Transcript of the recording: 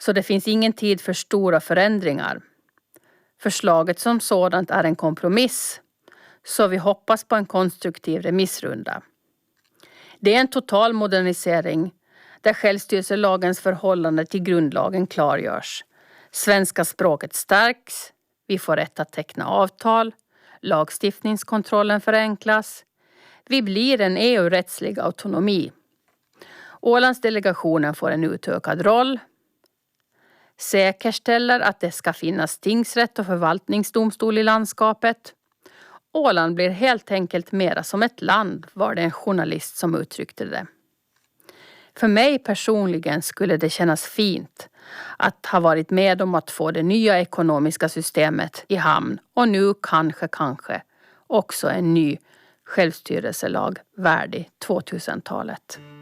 Så det finns ingen tid för stora förändringar. Förslaget som sådant är en kompromiss, så vi hoppas på en konstruktiv remissrunda. Det är en total modernisering där självstyrelselagens förhållande till grundlagen klargörs. Svenska språket stärks, vi får rätt att teckna avtal, lagstiftningskontrollen förenklas. Vi blir en EU-rättslig autonomi. Ålandsdelegationen får en utökad roll. Säkerställer att det ska finnas tingsrätt och förvaltningsdomstol i landskapet. Åland blir helt enkelt mera som ett land, var det en journalist som uttryckte det. För mig personligen skulle det kännas fint att ha varit med om att få det nya ekonomiska systemet i hamn och nu kanske också en ny självstyrelselag värdig 2000-talet.